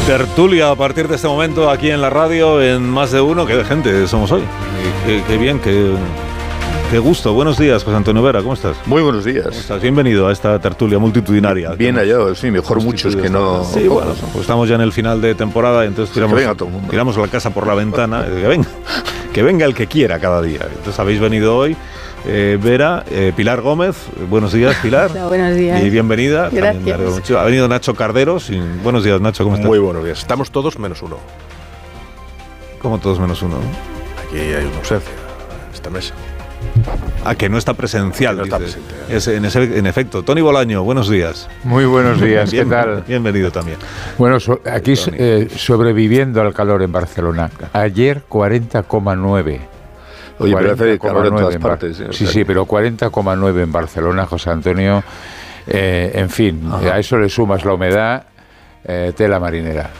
Tertulia a partir de este momento aquí en la radio en Más de Uno. Qué de gente somos hoy. Qué bien, qué gusto. Buenos días, José Antonio Vera, ¿cómo estás? Muy buenos días. ¿Cómo estás? Bienvenido a esta tertulia multitudinaria. Bien hallado, sí, mejor muchos que no. Sí, bueno, pues estamos ya en el final de temporada y entonces tiramos la casa por la ventana. Que venga el que quiera cada día. Entonces habéis venido hoy. Vera, Pilar Gómez, buenos días, Pilar. Hola, buenos días. Y bienvenida. Gracias. Ha venido Nacho Carderos. Buenos días, Nacho, ¿cómo estás? Muy buenos días. Estamos todos menos uno. ¿Cómo todos menos uno? Aquí hay una ausencia en esta mesa. Que no está presencial. No está presente. En efecto. Tony Bolaño, buenos días. Muy buenos días, ¿qué tal? Bienvenido también. Bueno, aquí sobreviviendo al calor en Barcelona. Ayer 40,9. Oye, pero hace calor en todas partes. Sí, pero 40,9 en Barcelona, José Antonio. En fin, a eso le sumas la humedad, tela marinera.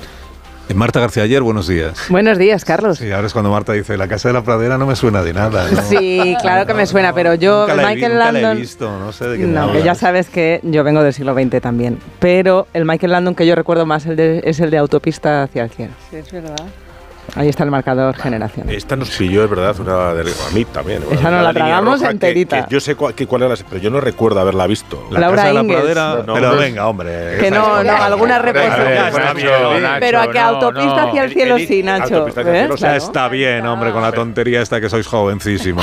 Marta García Ayer, buenos días. Buenos días, Carlos. Sí, ahora es cuando Marta dice, la Casa de la Pradera no me suena de nada, ¿no? Sí, claro que me suena, pero yo, Michael Landon... Nunca la he visto, no sé de qué No, que ya sabes que yo vengo del siglo XX también, pero el Michael Landon que yo recuerdo más es el de Autopista hacia el cielo. Sí, es verdad. Ahí está el marcador generación. Esta nos pilló, es verdad, a mí también. Esa nos la tragamos enterita. Que yo sé cuál era, pero yo no recuerdo haberla visto. La Laura Casa de la Ingalls. Pradera, No, pero no, venga, hombre. Que no, alguna reposición. Pero a que Autopista hacia el cielo sí, Nacho. Ya está bien, hombre, con la tontería esta que sois jovencísimos.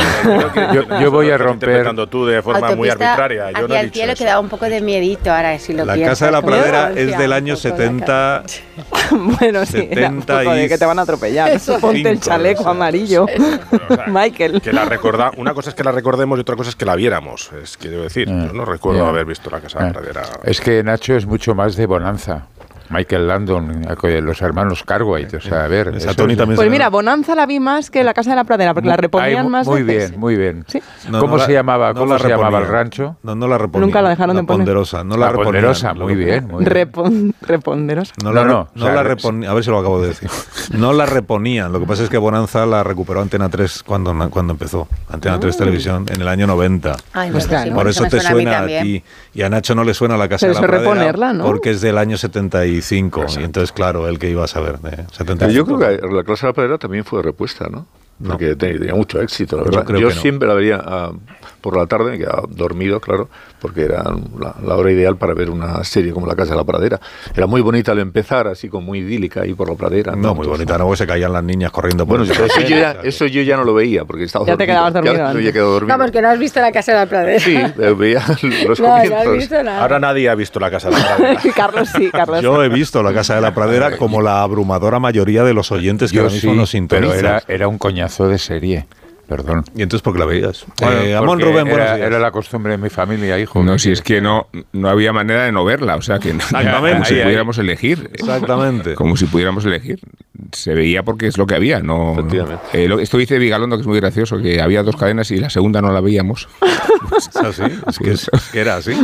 Yo voy a romper... Interpretando tú de forma muy arbitraria. Yo no he Hacia el dicho cielo eso. queda un poco de miedito ahora, si lo La piensas. Casa de la Como Pradera decía, es del año un poco 70... Bueno, sí, era un poco de que te van a atropellar. Ponte el chaleco amarillo. Michael. Que una cosa es que la recordemos y otra cosa es que la viéramos. Es que debo decir, yo no recuerdo haber visto la Casa de la Pradera. Es que Nacho es mucho más de Bonanza. Michael Landon, los hermanos Cartwright, o sea, a ver. Pues mira, Bonanza la vi más que la Casa de la Pradera, porque la reponían más veces. Muy bien. ¿Sí? ¿Cómo se llamaba el rancho? No la reponían. Nunca la dejaron de poner. Ponderosa, no la Ponderosa, muy bien. Reponderosa. No la reponían, a ver si lo acabo de decir. No la reponían, lo que pasa es que Bonanza la recuperó Antena 3 cuando empezó. Antena 3 Televisión en el año 90. Ay, pues claro. Por eso te suena a ti. Y a Nacho no le suena la Casa de la Pradera. Pero eso reponerla, ¿no? Porque es del año 75. Y entonces, claro, el que iba a saber de 75. Yo creo que la Casa de la Pradera también fue repuesta, ¿no? Porque tenía mucho éxito, la verdad. Yo siempre la veía por la tarde, me quedaba dormido, claro, porque era la hora ideal para ver una serie como La Casa de la Pradera. Era muy bonita al empezar, así como muy idílica ahí por la pradera. No, muy bonita, no, porque se caían las niñas corriendo por eso yo ya no lo veía, porque estaba dormido. Ya te quedabas dormido. Yo ya quedado dormido. Vamos, que no has visto La Casa de la Pradera. Sí, veía los comienzos. No has visto nada. Ahora nadie ha visto La Casa de la Pradera. Carlos sí. Yo he visto La Casa de la Pradera como la abrumadora mayoría de los oyentes que ahora mismo nos sintonizan. Pero era un coñazo de serie. Perdón. ¿Y entonces por qué la veías? Amón Rubén, era la costumbre de mi familia, hijo. No, si es que no había manera de no verla, o sea que como si pudiéramos elegir. Exactamente. Como si pudiéramos elegir. Se veía porque es lo que había, no. Esto dice Vigalondo, que es muy gracioso, que había 2 cadenas y la segunda no la veíamos. ¿Es así? Es que era así.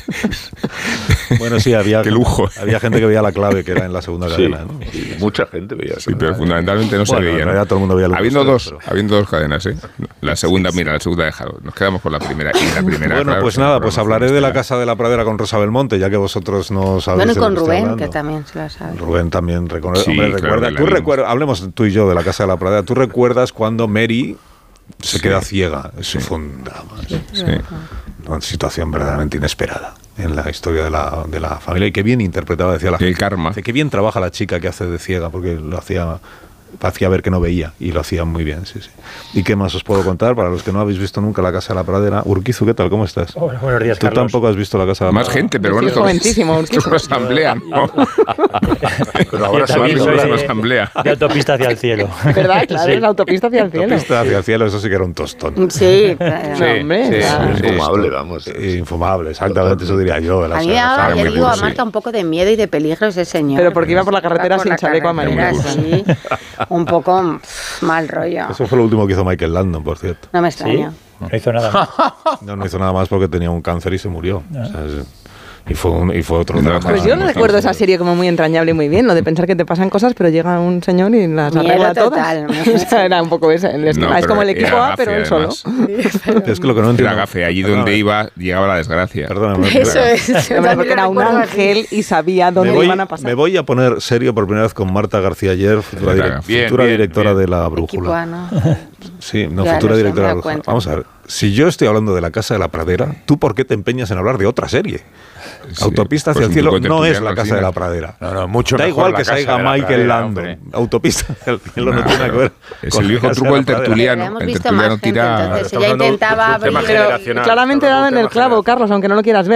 Bueno, sí, había gente que veía La Clave, que era en la segunda cadena, ¿no? Sí, mucha gente veía eso. Sí, pero fundamentalmente no se veía. ¿no? Todo el mundo veía habiendo dos cadenas, ¿eh? La segunda dejaron. Nos quedamos con la primera. Y la primera, bueno, claro, pues nada, pues hablaré de La Casa de la Pradera con Rosa Belmonte, ya que vosotros no sabéis. Bueno, y con Rubén, que también se la sabe. Rubén también recuerda. Sí, hombre, claro, hablemos tú y yo de La Casa de la Pradera. ¿Tú recuerdas cuando Mary se queda ciega? Eso fue una situación verdaderamente inesperada en la historia de la familia, y qué bien interpretada, decía la gente. El karma. Qué bien trabaja la chica que hace de ciega, porque lo hacía ver que no veía, y lo hacía muy bien, sí. ¿Y qué más os puedo contar? Para los que no habéis visto nunca La Casa de la Pradera, Urquizu, ¿qué tal? ¿Cómo estás? Hola, buenos días, Tú Carlos. Tampoco has visto La Casa de la Pradera. Más gente, pero bueno, esto es una asamblea, ¿no? Pero ahora soy una asamblea. De Autopista hacia el cielo. ¿Verdad? Claro, Sí. es la Autopista hacia el cielo. Autopista hacia el cielo, eso sí que era un tostón. Sí, hombre. Infumable, vamos. Infumable, exactamente, eso diría yo. A mí ahora le digo a Marta un poco de miedo y de peligro ese señor. Pero porque iba por la carretera sin chaleco amarillo. Sí, un poco mal rollo. Eso fue lo último que hizo Michael Landon, por cierto. No me extraña. No hizo nada más. No hizo nada más porque tenía un cáncer y se murió. O sea, Y fue otro drama. Pues yo no recuerdo esa serie como muy entrañable y muy bien, lo de pensar que te pasan cosas, pero llega un señor y las arregla todas. O sea, era un poco ese el esquema. Es como el equipo A, pero él solo. Es que lo que no entiendo. Era gafe, allí donde iba, llegaba la desgracia. Perdóname. Eso es. Porque era un ángel y sabía dónde iban a pasar. Me voy a poner serio por primera vez con Marta García Ayer, futura directora de La Brújula. Sí, no, futura directora de La Brújula. Vamos a ver. Si yo estoy hablando de La Casa de la Pradera, ¿tú por qué te empeñas en hablar de otra serie? Sí, Autopista hacia el cielo no es La Casa de la Pradera. No, mucho da igual que salga Michael Landon. Autopista hacia el cielo no tiene nada que ver. Es el viejo truco del tertuliano. El tertuliano tira. Entonces, ella intentaba abrir. Pero claramente daba en el clavo, Carlos, aunque no lo quieras ver.